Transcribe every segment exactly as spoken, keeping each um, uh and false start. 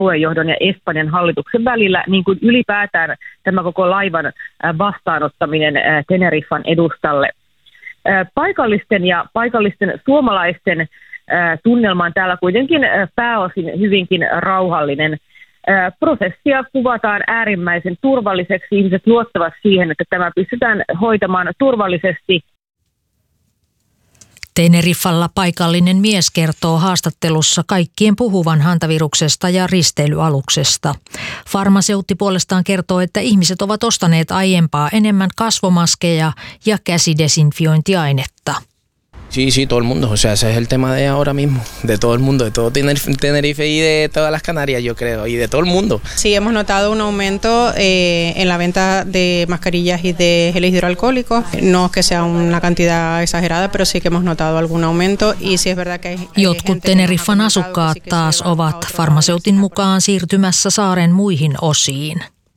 aluejohdon ja Espanjan hallituksen välillä, niin kuin ylipäätään tämä koko laivan vastaanottaminen Teneriffan edustalle. Paikallisten ja paikallisten suomalaisten tunnelma on täällä kuitenkin pääosin hyvinkin rauhallinen. Prosessia kuvataan äärimmäisen turvalliseksi. Ihmiset luottavat siihen, että tämä pystytään hoitamaan turvallisesti. Teneriffalla paikallinen mies kertoo haastattelussa kaikkien puhuvan hantaviruksesta ja risteilyaluksesta. Farmaseutti puolestaan kertoo, että ihmiset ovat ostaneet aiempaa enemmän kasvomaskeja ja käsidesinfiointiainetta. Sí, sí, todo el mundo. O sea, ese es el tema de ahora mismo. De todo el mundo, de todo Tenerife, Tenerife y de todas las Canarias, yo creo, y de todo el mundo. Sí, hemos notado un aumento eh, en la venta de mascarillas y de geles hidroalcohólicos. No es que sea una cantidad exagerada, pero sí que hemos notado algún aumento. Y sí es verdad que hay, Jotkut Teneriffan asukkaat taas ovat farmaseutin mukaan siirtymässä saaren muihin osiin.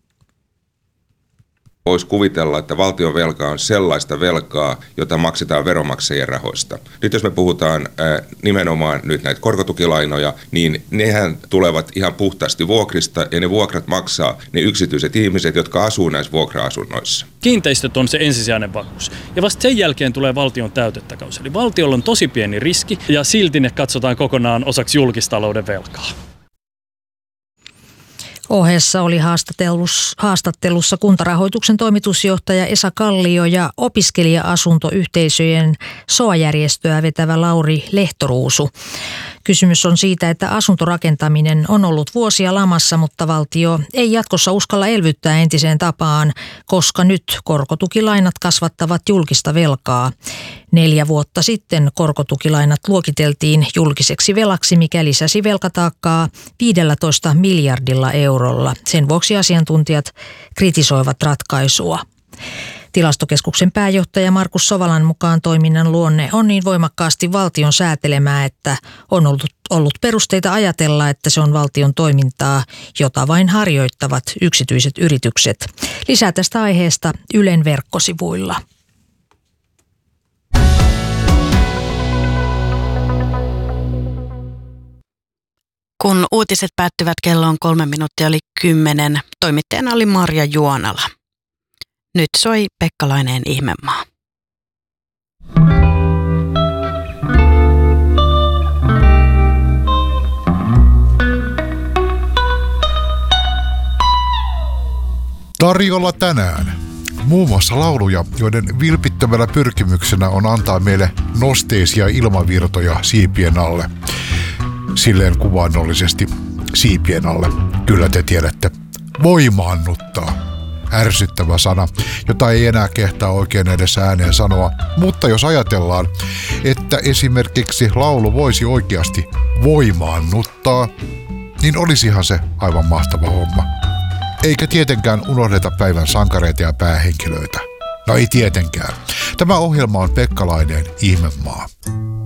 Voisi kuvitella, että valtion velka on sellaista velkaa, jota maksetaan veronmaksajien rahoista. Nyt jos me puhutaan ää, nimenomaan nyt näitä korkotukilainoja, niin nehän tulevat ihan puhtaasti vuokrista ja ne vuokrat maksaa ne yksityiset ihmiset, jotka asuu näissä vuokra-asunnoissa. Kiinteistöt on se ensisijainen vakuus ja vasta sen jälkeen tulee valtion täytettäkaus. Eli valtiolla on tosi pieni riski ja silti ne katsotaan kokonaan osaksi julkistalouden velkaa. Ohessa oli haastattelussa Kuntarahoituksen toimitusjohtaja Esa Kallio ja opiskelija-asuntoyhteisöjen S O A-järjestöä vetävä Lauri Lehtoruusu. Kysymys on siitä, että asuntorakentaminen on ollut vuosia lamassa, mutta valtio ei jatkossa uskalla elvyttää entiseen tapaan, koska nyt korkotukilainat kasvattavat julkista velkaa. Neljä vuotta sitten korkotukilainat luokiteltiin julkiseksi velaksi, mikä lisäsi velkataakkaa viidellätoista miljardilla eurolla. Sen vuoksi asiantuntijat kritisoivat ratkaisua. Tilastokeskuksen pääjohtaja Markus Sovalan mukaan toiminnan luonne on niin voimakkaasti valtion säätelemää, että on ollut, ollut perusteita ajatella, että se on valtion toimintaa, jota vain harjoittavat yksityiset yritykset. Lisää tästä aiheesta Ylen verkkosivuilla. Kun uutiset päättyvät, kello on kolme minuuttia oli kymmenen. Toimittajana oli Marja Juonala. Nyt soi Pekka Laineen Ihmemaa. Tarjolla tänään muun muassa lauluja, joiden vilpittömällä pyrkimyksenä on antaa meille nosteisia ilmavirtoja siipien alle. Silleen kuvaannollisesti siipien alle. Kyllä te tiedätte. Voimaannuttaa. Ärsyttävä sana, jota ei enää kehtaa oikein edes ääneen sanoa. Mutta jos ajatellaan, että esimerkiksi laulu voisi oikeasti voimaannuttaa, niin olisihan se aivan mahtava homma. Eikä tietenkään unohdeta päivän sankareita ja päähenkilöitä. No ei tietenkään. Tämä ohjelma on Pekka Laineen Ihmemaa.